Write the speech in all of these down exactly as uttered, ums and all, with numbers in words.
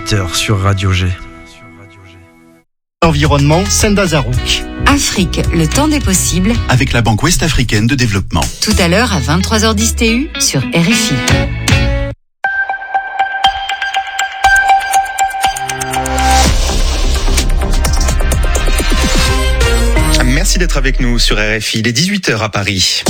dix-huit heures sur Radio G. Environnement, Senda Zarouk. Afrique, le temps des possibles. Avec la Banque Ouest-Africaine de Développement. Tout à l'heure à vingt-trois heures dix T U sur R F I. Merci d'être avec nous sur R F I. Il est dix-huit heures à Paris.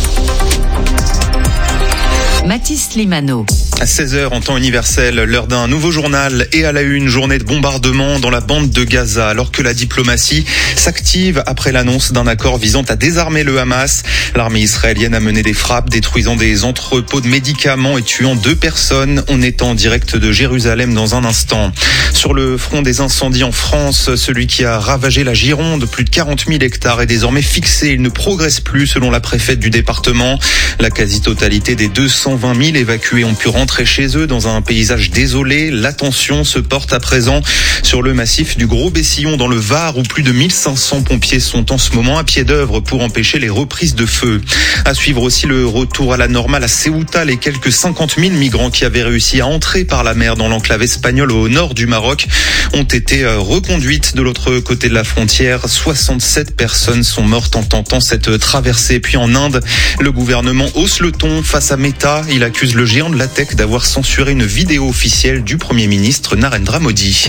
Mathis Limano. À seize heures en temps universel, l'heure d'un nouveau journal et à la une, journée de bombardement dans la bande de Gaza, alors que la diplomatie s'active après l'annonce d'un accord visant à désarmer le Hamas. L'armée israélienne a mené des frappes, détruisant des entrepôts de médicaments et tuant deux personnes. On est en direct de Jérusalem dans un instant. Sur le front des incendies en France, celui qui a ravagé la Gironde, plus de quarante mille hectares, est désormais fixé. Il ne progresse plus selon la préfète du département. La quasi-totalité des deux cent vingt mille évacués ont pu rentrer chez eux dans un paysage désolé. L'attention se porte à présent sur le massif du Gros-Bessillon dans le Var, où plus de mille cinq cents pompiers sont en ce moment à pied d'œuvre pour empêcher les reprises de feu. À suivre aussi le retour à la normale à Ceuta. Les quelques cinquante mille migrants qui avaient réussi à entrer par la mer dans l'enclave espagnole au nord du Maroc ont été reconduites de l'autre côté de la frontière. soixante-sept personnes sont mortes en tentant cette traversée. Puis en Inde, le gouvernement hausse le ton face à Meta. Il accuse le géant de la tech d'avoir censuré une vidéo officielle du Premier ministre Narendra Modi.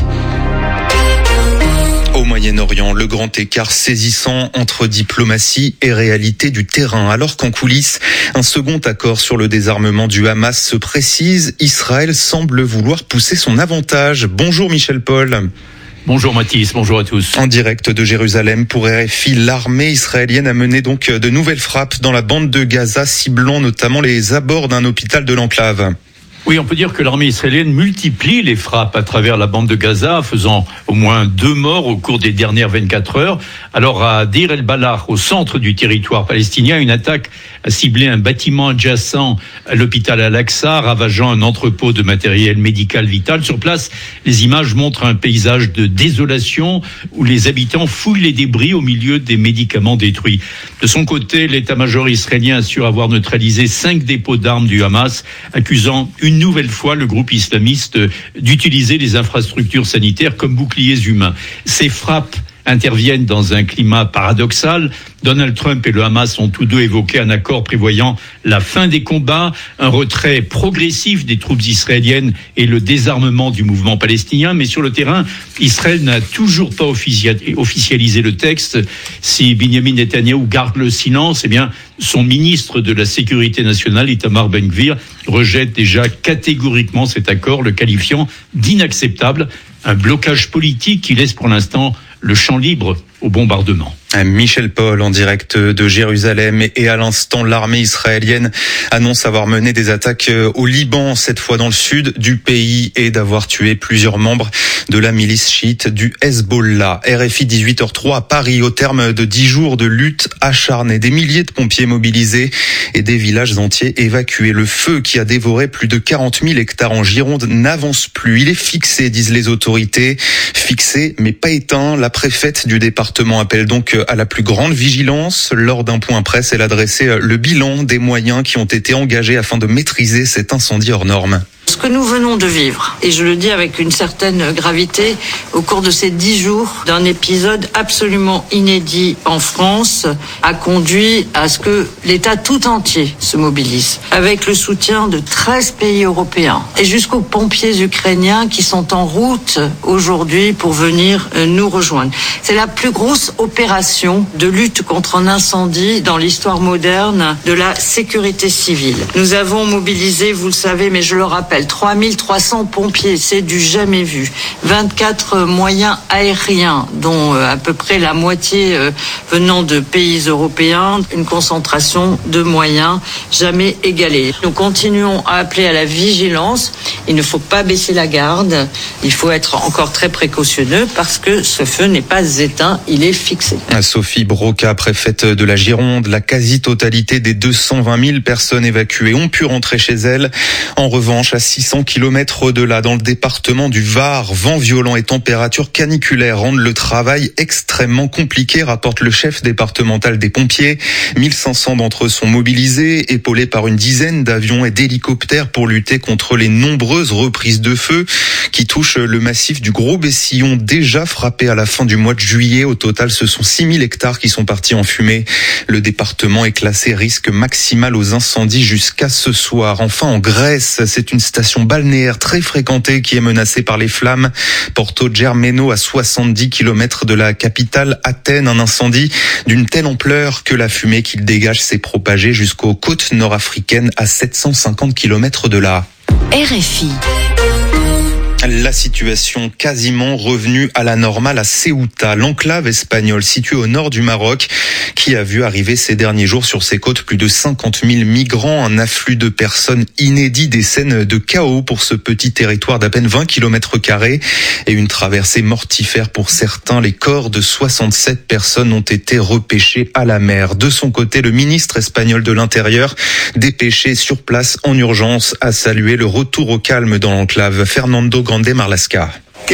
Au Moyen-Orient, le grand écart saisissant entre diplomatie et réalité du terrain. Alors qu'en coulisses, un second accord sur le désarmement du Hamas se précise, Israël semble vouloir pousser son avantage. Bonjour Michel Paul. Bonjour Mathis, bonjour à tous. En direct de Jérusalem pour R F I, l'armée israélienne a mené donc de nouvelles frappes dans la bande de Gaza, ciblant notamment les abords d'un hôpital de l'enclave. Oui, on peut dire que l'armée israélienne multiplie les frappes à travers la bande de Gaza, faisant au moins deux morts au cours des dernières vingt-quatre heures. Alors à Deir el-Balah, au centre du territoire palestinien, une attaque a ciblé un bâtiment adjacent à l'hôpital Al-Aqsa, ravageant un entrepôt de matériel médical vital. Sur place, les images montrent un paysage de désolation où les habitants fouillent les débris au milieu des médicaments détruits. De son côté, l'état-major israélien assure avoir neutralisé cinq dépôts d'armes du Hamas, accusant une Une nouvelle fois le groupe islamiste d'utiliser les infrastructures sanitaires comme boucliers humains. Ces frappes interviennent dans un climat paradoxal. Donald Trump et le Hamas ont tous deux évoqué un accord prévoyant la fin des combats, un retrait progressif des troupes israéliennes et le désarmement du mouvement palestinien. Mais sur le terrain, Israël n'a toujours pas officialisé le texte. Si Binyamin Netanyahou garde le silence, eh bien, son ministre de la Sécurité nationale, Itamar Ben-Gvir, rejette déjà catégoriquement cet accord, le qualifiant d'inacceptable. Un blocage politique qui laisse pour l'instant le champ libre au bombardement. Michel Paul en direct de Jérusalem. Et à l'instant, l'armée israélienne annonce avoir mené des attaques au Liban, cette fois dans le sud du pays, et d'avoir tué plusieurs membres de la milice chiite du Hezbollah. R F I dix-huit heures trois à Paris, au terme de dix jours de lutte acharnée. Des milliers de pompiers mobilisés et des villages entiers évacués. Le feu qui a dévoré plus de quarante mille hectares en Gironde n'avance plus. Il est fixé, disent les autorités. Fixé, mais pas éteint. La préfète du département appelle donc à la plus grande vigilance. Lors d'un point presse, elle a dressé le bilan des moyens qui ont été engagés afin de maîtriser cet incendie hors norme. Ce que nous venons de vivre, et je le dis avec une certaine gravité, au cours de ces dix jours d'un épisode absolument inédit en France, a conduit à ce que l'État tout entier se mobilise, avec le soutien de treize pays européens, et jusqu'aux pompiers ukrainiens qui sont en route aujourd'hui pour venir nous rejoindre. C'est la plus grosse opération de lutte contre un incendie dans l'histoire moderne de la sécurité civile. Nous avons mobilisé, vous le savez, mais je le rappelle, trois mille trois cents pompiers, c'est du jamais vu. vingt-quatre moyens aériens, dont à peu près la moitié venant de pays européens. Une concentration de moyens jamais égalée. Nous continuons à appeler à la vigilance. Il ne faut pas baisser la garde. Il faut être encore très précautionneux parce que ce feu n'est pas éteint, il est fixé. Sophie Broca, préfète de la Gironde, la quasi-totalité des deux cent vingt mille personnes évacuées ont pu rentrer chez elles. En revanche, à six cents kilomètres au-delà, dans le département du Var, vent violent et températures caniculaires rendent le travail extrêmement compliqué, rapporte le chef départemental des pompiers. mille cinq cents d'entre eux sont mobilisés, épaulés par une dizaine d'avions et d'hélicoptères pour lutter contre les nombreuses reprises de feu qui touche le massif du Gros Bessillon, déjà frappé à la fin du mois de juillet. Au total, ce sont six mille hectares qui sont partis en fumée. Le département est classé risque maximal aux incendies jusqu'à ce soir. Enfin, en Grèce, c'est une station balnéaire très fréquentée qui est menacée par les flammes. Porto Germeno, à soixante-dix kilomètres de la capitale Athènes. Un incendie d'une telle ampleur que la fumée qu'il dégage s'est propagée jusqu'aux côtes nord-africaines à sept cent cinquante kilomètres de là. R F I. La situation quasiment revenue à la normale à Ceuta, l'enclave espagnole située au nord du Maroc, qui a vu arriver ces derniers jours sur ses côtes plus de cinquante mille migrants, un afflux de personnes inédit, des scènes de chaos pour ce petit territoire d'à peine vingt kilomètres carrés et une traversée mortifère pour certains. Les corps de soixante-sept personnes ont été repêchés à la mer. De son côté, le ministre espagnol de l'Intérieur, dépêché sur place en urgence, a salué le retour au calme dans l'enclave. Fernando Grande Marlasca.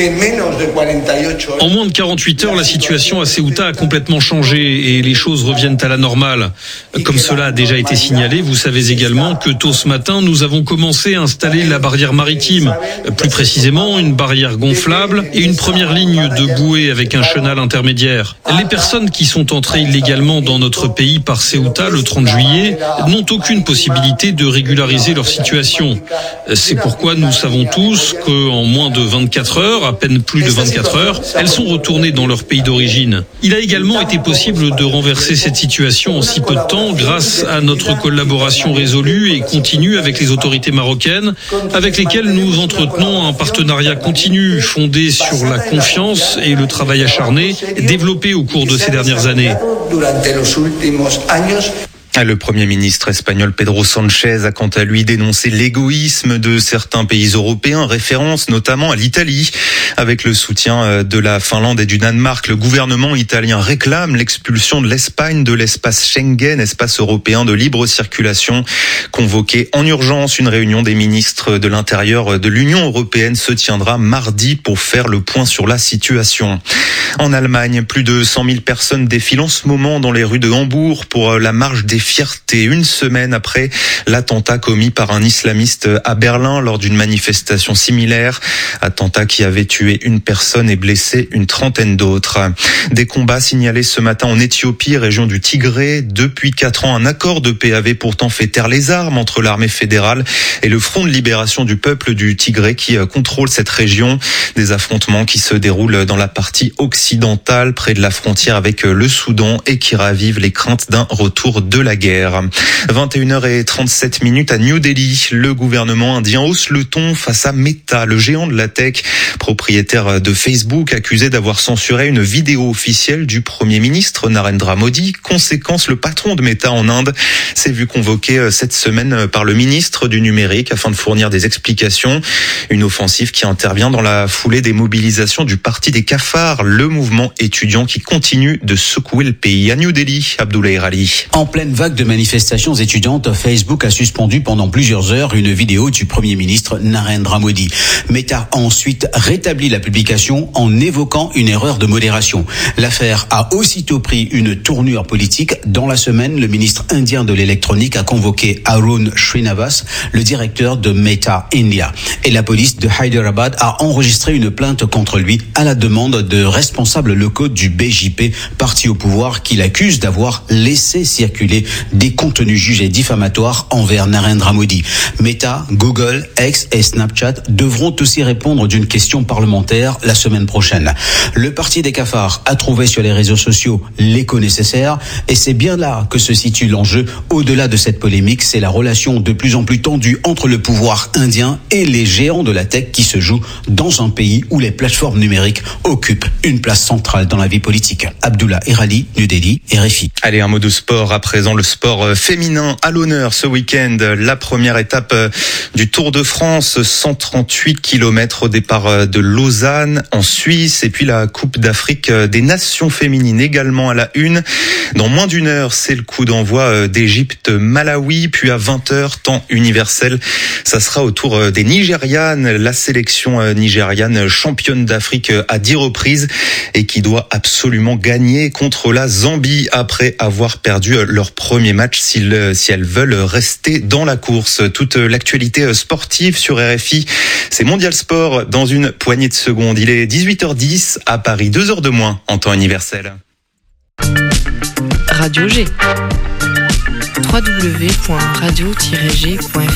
En moins de quarante-huit heures, la situation à Ceuta a complètement changé et les choses reviennent à la normale. Comme cela a déjà été signalé, vous savez également que tôt ce matin, nous avons commencé à installer la barrière maritime. Plus précisément, une barrière gonflable et une première ligne de bouée avec un chenal intermédiaire. Les personnes qui sont entrées illégalement dans notre pays par Ceuta le trente juillet n'ont aucune possibilité de régulariser leur situation. C'est pourquoi nous savons tous qu'en moins de vingt-quatre heures, à peine plus de vingt-quatre heures, elles sont retournées dans leur pays d'origine. Il a également été possible de renverser cette situation en si peu de temps grâce à notre collaboration résolue et continue avec les autorités marocaines, avec lesquelles nous entretenons un partenariat continu fondé sur la confiance et le travail acharné développé au cours de ces dernières années. Le Premier ministre espagnol Pedro Sánchez a quant à lui dénoncé l'égoïsme de certains pays européens, référence notamment à l'Italie. Avec le soutien de la Finlande et du Danemark, le gouvernement italien réclame l'expulsion de l'Espagne de l'espace Schengen, espace européen de libre circulation. Convoqué en urgence, une réunion des ministres de l'Intérieur de l'Union européenne se tiendra mardi pour faire le point sur la situation. En Allemagne, plus de cent mille personnes défilent en ce moment dans les rues de Hambourg pour la marche des fiertés, une semaine après l'attentat commis par un islamiste à Berlin lors d'une manifestation similaire. Attentat qui avait tué une personne et blessé une trentaine d'autres. Des combats signalés ce matin en Éthiopie, région du Tigré. Depuis quatre ans, un accord de paix avait pourtant fait taire les armes entre l'armée fédérale et le Front de libération du peuple du Tigré qui contrôle cette région. Des affrontements qui se déroulent dans la partie occidentale, près de la frontière avec le Soudan et qui ravivent les craintes d'un retour de la guerre. vingt et une heures trente-sept minutes à New Delhi. Le gouvernement indien hausse le ton face à Meta, le géant de la tech, propriétaire de Facebook, accusé d'avoir censuré une vidéo officielle du Premier ministre Narendra Modi. Conséquence, le patron de Meta en Inde s'est vu convoqué cette semaine par le ministre du numérique afin de fournir des explications. Une offensive qui intervient dans la foulée des mobilisations du Parti des cafards, le mouvement étudiant qui continue de secouer le pays. À New Delhi, Abdoulaye Rali. En pleine vague de manifestations étudiantes, Facebook a suspendu pendant plusieurs heures une vidéo du Premier ministre Narendra Modi. Meta a ensuite rétabli la publication en évoquant une erreur de modération. L'affaire a aussitôt pris une tournure politique. Dans la semaine, le ministre indien de l'électronique a convoqué Arun Srinivas, le directeur de Meta India. Et la police de Hyderabad a enregistré une plainte contre lui à la demande de responsables locaux du B J P, parti au pouvoir, qu'il accuse d'avoir laissé circuler des contenus jugés diffamatoires envers Narendra Modi. Meta, Google, X et Snapchat devront aussi répondre d'une question parlementaire la semaine prochaine. Le Parti des cafards a trouvé sur les réseaux sociaux l'écho nécessaire et c'est bien là que se situe l'enjeu. Au-delà de cette polémique, c'est la relation de plus en plus tendue entre le pouvoir indien et les géants de la tech qui se joue dans un pays où les plateformes numériques occupent une place centrale dans la vie politique. Abdullah Erali, New Delhi, R F I. Allez, un mot de sport à présent, le sport féminin à l'honneur ce week-end. La première étape du Tour de France, cent trente-huit kilomètres au départ de Lausanne en Suisse, et puis la Coupe d'Afrique des Nations féminines également à la une. Dans moins d'une heure, c'est le coup d'envoi d'Égypte-Malawi, puis à vingt heures, temps universel, ça sera au tour des Nigérianes, la sélection nigériane championne d'Afrique à dix reprises et qui doit absolument gagner contre la Zambie après avoir perdu leur premier match si elles veulent rester dans la course. Toute l'actualité sportive sur R F I, c'est Mondial Sport dans une poignée de secondes. Il est dix-huit heures dix à Paris, deux heures de moins en temps universel. Radio G. w w w point radio tiret g point f